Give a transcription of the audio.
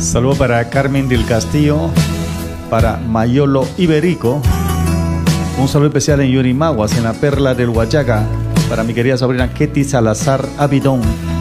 Saludo para Carmen del Castillo, para Mayolo Iberico. Un saludo especial en Yurimaguas, en la Perla del Huachaca, para mi querida sobrina Ketty Salazar Abidón.